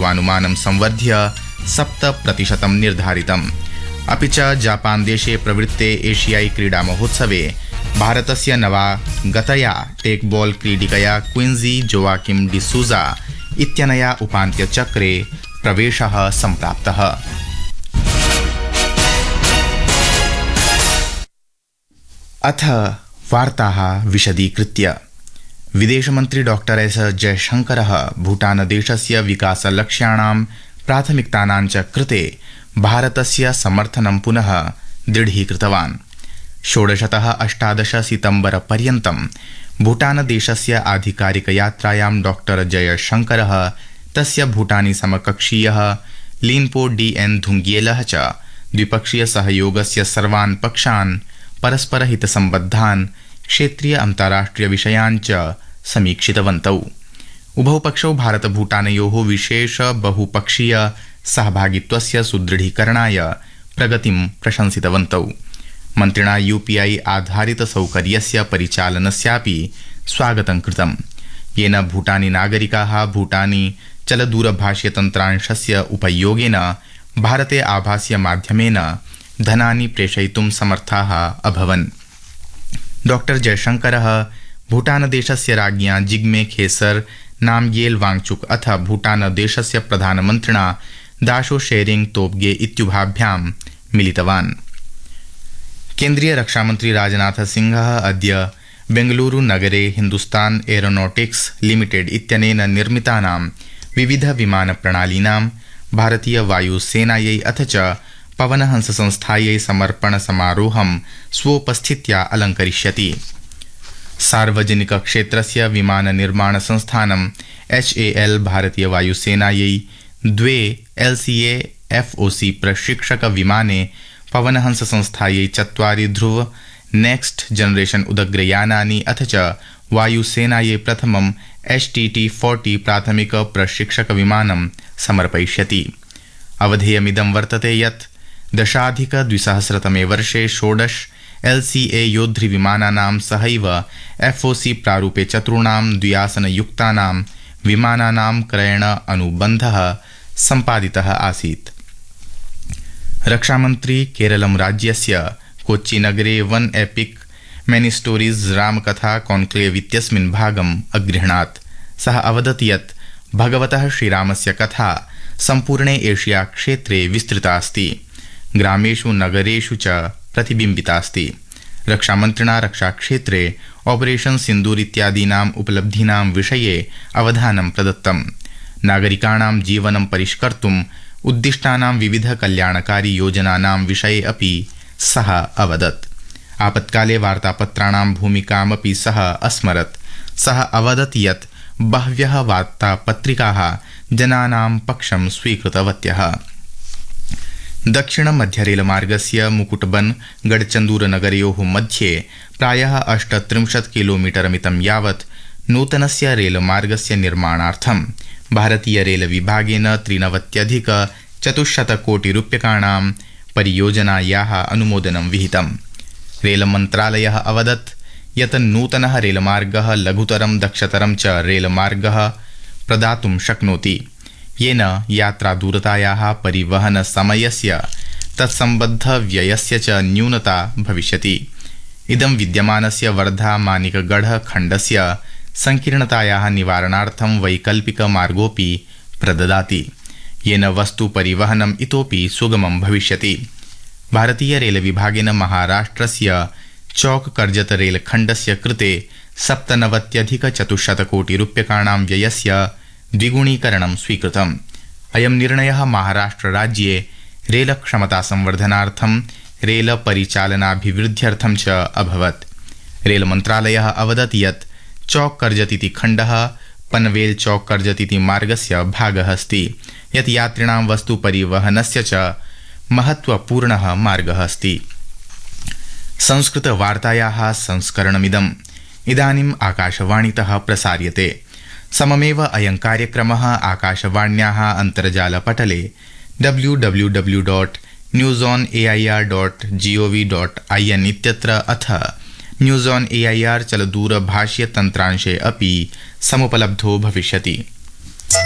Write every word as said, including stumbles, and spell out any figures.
पूर्वानुमानं संवर्ध्य सप्त प्रतिशतं निर्धारितम्। अपि च जापान देशे प्रवृत्ते एशियाई क्रीडा महोत्सवे भारतस्य नवागतया टेकबॉल क्रीडिकया क्विन्जी जोआकिम डिसूजा इत्यनया उपान्त्यचक्रे प्रवेशः सम्प्राप्तः। अथ वार्ताः विशदीकृत्य। विदेशमन्त्री डॉक्टर एस जयशंकरः भूटानदेशस्य विकासलक्ष्याणां प्राथमिकतानां च कृते भारतस्य समर्थनं पुनः दृढीकृतवान्। षोडशतः अष्टादश सितम्बर पर्यन्तं भूटानदेशस्य आधिकारिकयात्रायां डॉक्टर जयशंकरः तस्य भूटानी समकक्षीयः लिन्पो डी एन धुंगियेलः च द्विपक्षीय सहयोगस्य सर्वान् पक्षान् परस्परहितसम्बद्धान् क्षेत्रीय अन्ताराष्ट्रिय विषयान् च समीक्षितवन्तौ। उभौ पक्षौ भारत भूटानयोः विशेष बहुपक्षीय सहभागित्वस्य सुदृढीकरणाय प्रगतिं प्रशंसितवन्तौ। मन्त्रिणा यूपीआई आधारित सौकर्यस्य परिचालनस्यापि स्वागतं कृतम्, येन भूटानी नागरिकाः भूटानी चलदूरभाषीयतन्त्रांशस्य उपयोगेन भारते आभासीय माध्यमेन धनानि प्रेषयितुं समर्थाः अभवन्। डॉक्टर जयशंकरः भूटानदेशस्य राज्ञा जिग्मे खेसर नामग्येल वांगचुक अथ भूटानदेशस्य प्रधानमन्त्रिणा दाशो शेरिंग तोब्गे इत्युभाभ्यां मिलितवान्। केन्द्रीय रक्षामन्त्री राजनाथ सिंहः अद्य बेंगलुरु नगरे हिन्दुस्तान एरोनॉटिक्स लिमिटेड इत्यनेन निर्मितानां विविध विमानप्रणालीनां भारतीय वायुसेनायै अथ च पवनहंस संस्थायै समर्पण समारोहं स्वोपस्थित्या अलङ्करिष्यति। सार्वजनिक क्षेत्रस्य विमान निर्माण संस्थानं एच ए एल भारतीय वायुसेनायै द्वे L C A F O सी प्रशिक्षक विमाने पवनहंस संस्थायै चत्वारि ध्रुव नेक्स्ट जनरेशन उदग्रयानानि अथ च वायुसेनायै प्रथमं एच टी टी फोर्टी प्राथमिक प्रशिक्षक विमानं समर्पयिष्यति। अवधेयमिदं वर्तते यत् दशाधिक द्विसहस्रतमे वर्षे षोडश एल सी ए योद्धृ विमानानां सहैव एफ ओ सी प्रारूपे चतुर्णां द्व्यासनयुक्तानां विमानानां क्रयण अनुबन्धः सम्पादितः आसीत्। रक्षामन्त्री केरलं राज्यस्य कोच्चिनगरे वन एपिक मेनी स्टोरीज रामकथा कॉन्क्लेव इत्यस्मिन् भागम् अगृह्णात्। सः अवदत् यत् भगवतः श्रीरामस्य कथा सम्पूर्णे एशिया क्षेत्रे विस्तृता अस्ति, ग्रामेषु नगरेषु च प्रतिबिम्बितास्ति। रक्षामन्त्रिणा रक्षाक्षेत्रे ऑपरेशन सिन्दूर इत्यादीनाम् उपलब्धीनां विषये अवधानं प्रदत्तम्। नागरिकाणां जीवनं परिष्कर्तुम् उद्दिष्टानां विविध कल्याणकारी योजनानां विषये अपि सः अवदत्। आपत्काले वार्तापत्राणां भूमिकामपि सः अस्मरत्। सः अवदत् यत् बह्व्यः वार्तापत्रिकाः जनानां पक्षं स्वीकृतवत्यः। दक्षिण मध्य रेलमार्गस्य मुकुटबन गडचन्दूर नगरयोः मध्ये प्रायः अष्टत्रिंशत् किलोमीटर मितं यावत् नूतनस्य रेलमार्गस्य निर्माणार्थं भारतीय रेल विभागेन त्रिनवत्यधिक चतुश्शतकोटिरूप्यकाणां परियोजनायाः अनुमोदनं विहितम्। रेलमन्त्रालयः अवदत् यत् नूतनः रेलमार्गः लघुतरं दक्षतरं च रेलमार्गः प्रदातुं शक्नोति, येन यात्रादूरतायाः परिवहन समयस्य तत्सम्बद्ध व्ययस्य च न्यूनता भविष्यति। इदं विद्यमानस्य वर्धा मानिकगढ़ खण्डस्य संकीर्णतायाः निवारणार्थं वैकल्पिक मार्गोऽपि प्रददाति, येन वस्तु परिवहनम् इतोपि सुगमं भविष्यति। भारतीय रेल विभागेन महाराष्ट्रस्य चौक कर्जत रेलखण्डस्य कृते सप्तनवत्यधिक चतुश्शतकोटिरूप्यकाणां व्ययस्य द्विगुणीकरणं स्वीकृतम्। अयं निर्णयः महाराष्ट्रराज्ये रेल क्षमता संवर्धनार्थं रेल परिचालनाभिवृद्ध्यर्थं च अभवत्। रेल मन्त्रालयः अवदत् यत् चौक कर्जत इति खण्डः पनवेल चौक कर्जत इति मार्गस्य भागः अस्ति, यत् यात्रिणां वस्तु परिवहनस्य च महत्वपूर्णः मार्गः अस्ति। संस्कृत वार्तायाः संस्करणमिदम् इदानीम् आकाशवाणीतः प्रसार्यते। सममेव अयं कार्यक्रमः आकाशवाण्याः अन्तर्जालपटले W W W dot news on A I R dot G O V dot I N इत्यत्र अथ news on A I R चलदूरभाषीयतन्त्रांशे अपि समुपलब्धो भविष्यति।